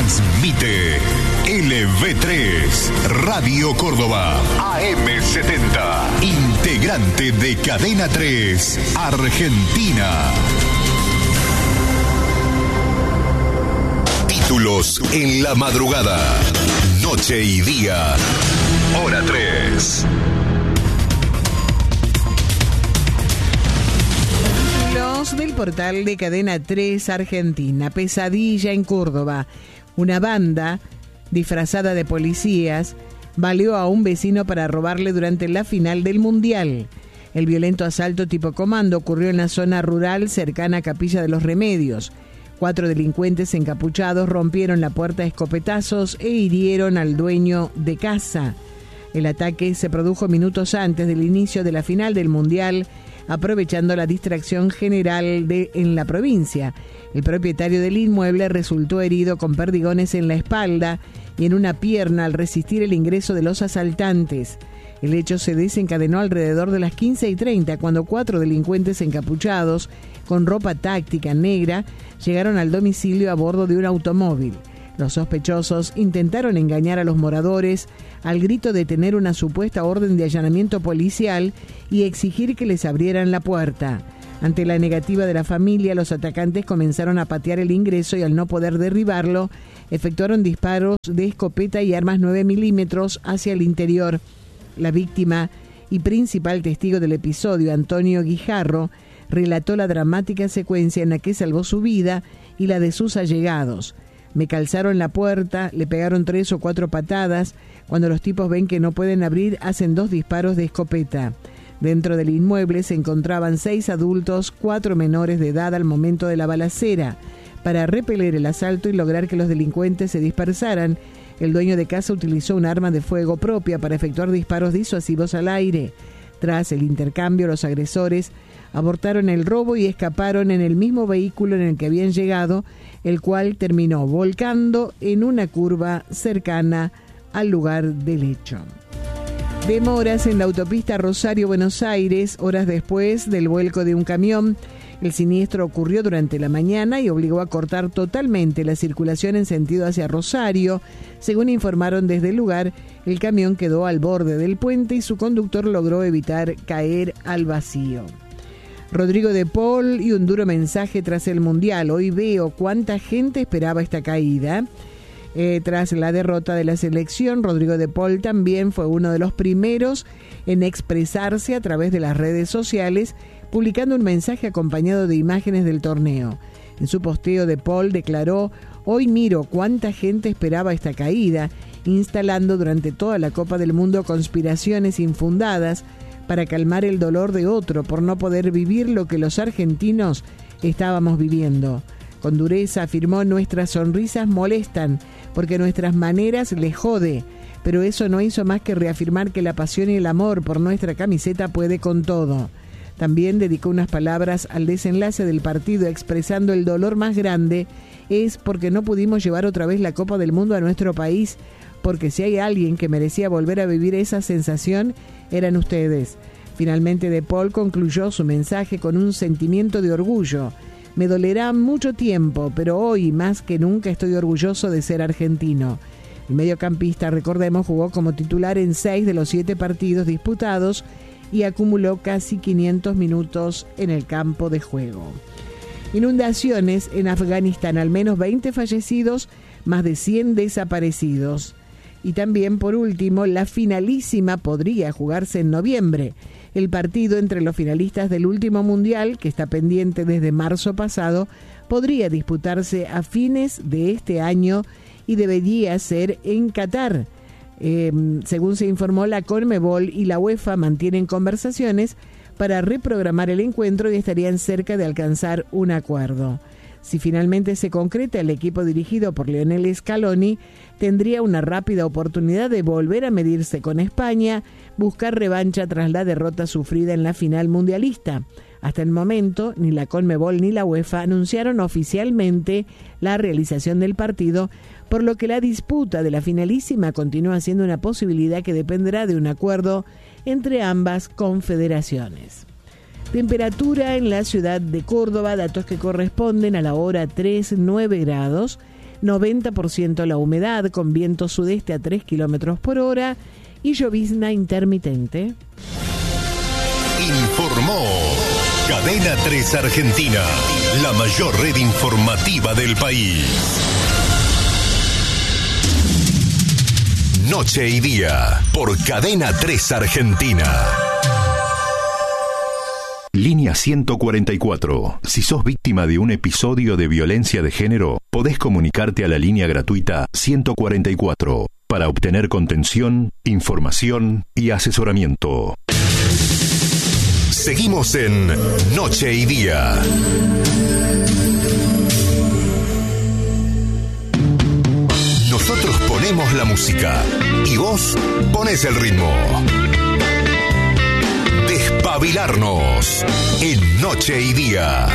Transmite LV3, Radio Córdoba, AM70, integrante de Cadena 3, Argentina. Títulos en la madrugada, noche y día, hora 3. Títulos del portal de Cadena 3 Argentina. Pesadilla en Córdoba. Una banda disfrazada de policías baleó a un vecino para robarle durante la final del Mundial. El violento asalto tipo comando ocurrió en la zona rural cercana a Capilla de los Remedios. 4 delincuentes encapuchados rompieron la puerta a escopetazos e hirieron al dueño de casa. El ataque se produjo minutos antes del inicio de la final del Mundial, aprovechando la distracción general en la provincia. El propietario del inmueble resultó herido con perdigones en la espalda y en una pierna al resistir el ingreso de los asaltantes. El hecho se desencadenó alrededor de las 15:30 cuando 4 delincuentes encapuchados con ropa táctica negra llegaron al domicilio a bordo de un automóvil. Los sospechosos intentaron engañar a los moradores al grito de tener una supuesta orden de allanamiento policial y exigir que les abrieran la puerta. Ante la negativa de la familia, los atacantes comenzaron a patear el ingreso y al no poder derribarlo, efectuaron disparos de escopeta y armas 9 milímetros hacia el interior. La víctima y principal testigo del episodio, Antonio Guijarro, relató la dramática secuencia en la que salvó su vida y la de sus allegados. Me calzaron la puerta, le pegaron 3 o 4 patadas. Cuando los tipos ven que no pueden abrir, hacen 2 disparos de escopeta. Dentro del inmueble se encontraban 6 adultos, 4 menores de edad al momento de la balacera. Para repeler el asalto y lograr que los delincuentes se dispersaran, el dueño de casa utilizó un arma de fuego propia para efectuar disparos disuasivos al aire. Tras el intercambio, los agresores abortaron el robo y escaparon en el mismo vehículo en el que habían llegado, el cual terminó volcando en una curva cercana al lugar del hecho. Demoras en la autopista Rosario-Buenos Aires, horas después del vuelco de un camión. El siniestro ocurrió durante la mañana y obligó a cortar totalmente la circulación en sentido hacia Rosario. Según informaron desde el lugar, el camión quedó al borde del puente y su conductor logró evitar caer al vacío. Rodrigo de Paul y un duro mensaje tras el Mundial. Hoy veo cuánta gente esperaba esta caída. Tras la derrota de la selección, Rodrigo de Paul también fue uno de los primeros en expresarse a través de las redes sociales, publicando un mensaje acompañado de imágenes del torneo. En su posteo, de Paul declaró: hoy miro cuánta gente esperaba esta caída, instalando durante toda la Copa del Mundo conspiraciones infundadas para calmar el dolor de otro por no poder vivir lo que los argentinos estábamos viviendo. Con dureza afirmó: nuestras sonrisas molestan porque nuestras maneras les jode, pero eso no hizo más que reafirmar que la pasión y el amor por nuestra camiseta puede con todo. También dedicó unas palabras al desenlace del partido, expresando: el dolor más grande es porque no pudimos llevar otra vez la Copa del Mundo a nuestro país, porque si hay alguien que merecía volver a vivir esa sensación, eran ustedes. Finalmente, De Paul concluyó su mensaje con un sentimiento de orgullo. Me dolerá mucho tiempo, pero hoy más que nunca estoy orgulloso de ser argentino. El mediocampista, recordemos, jugó como titular en 6 de los 7 partidos disputados y acumuló casi 500 minutos en el campo de juego. Inundaciones en Afganistán, al menos 20 fallecidos, más de 100 desaparecidos. Y también, por último, la finalísima podría jugarse en noviembre. El partido entre los finalistas del último mundial, que está pendiente desde marzo pasado, podría disputarse a fines de este año y debería ser en Qatar. Según se informó, la Conmebol y la UEFA mantienen conversaciones para reprogramar el encuentro y estarían cerca de alcanzar un acuerdo. Si finalmente se concreta, el equipo dirigido por Lionel Scaloni tendría una rápida oportunidad de volver a medirse con España, buscar revancha tras la derrota sufrida en la final mundialista. Hasta el momento, ni la Conmebol ni la UEFA anunciaron oficialmente la realización del partido, por lo que la disputa de la finalísima continúa siendo una posibilidad que dependerá de un acuerdo entre ambas confederaciones. Temperatura en la ciudad de Córdoba, datos que corresponden a la hora 3, 9 grados. 90% la humedad, con viento sudeste a 3 kilómetros por hora y llovizna intermitente. Informó Cadena 3 Argentina, la mayor red informativa del país. Noche y Día, por Cadena 3 Argentina. Línea 144. Si sos víctima de un episodio de violencia de género, podés comunicarte a la línea gratuita 144 para obtener contención, información y asesoramiento. Seguimos en Noche y Día. Nosotros ponemos la música y vos ponés el ritmo. Despabilarnos en Noche y Día.